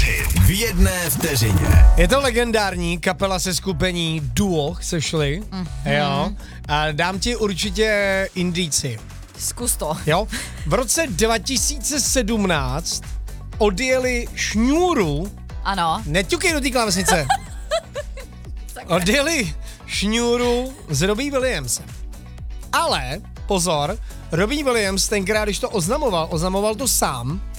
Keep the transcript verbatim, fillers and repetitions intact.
hit v jedné vteřině. Je to legendární kapela se skupení Duo, sešli, mm-hmm. jo. A dám ti určitě indici. Zkus to. Jo. V roce dva tisíce sedmnáct odjeli šňůru. Ano. Neťukej do té klávesnice. Odjeli šňůru s Robbie Williamsem. Ale, pozor, Robbie Williams tenkrát, když to oznamoval, oznamoval to sám,